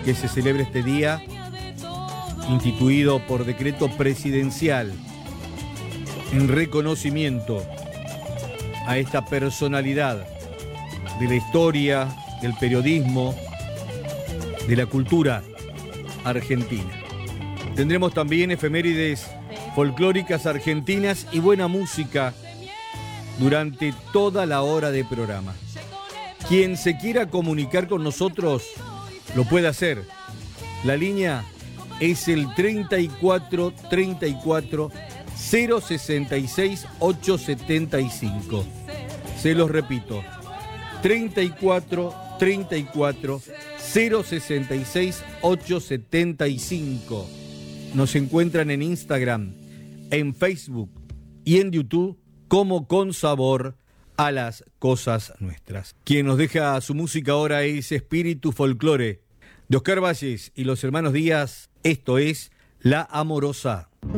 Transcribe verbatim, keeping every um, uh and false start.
que se celebre este día, instituido por decreto presidencial, en reconocimiento a esta personalidad de la historia, del periodismo, de la cultura argentina. Tendremos también efemérides folclóricas argentinas y buena música durante toda la hora de programa. Quien se quiera comunicar con nosotros lo puede hacer. La línea es el treinta y cuatro treinta y cuatro cero sesenta y seis ochocientos setenta y cinco. Se los repito, treinta y cuatro treinta y cuatro cero sesenta y seis ochocientos setenta y cinco. Nos encuentran en Instagram, en Facebook y en YouTube como Con Sabor a las Cosas Nuestras. Quien nos deja su música ahora es Espíritu Folclore de Oscar Valles y los hermanos Díaz. Esto es La Amorosa.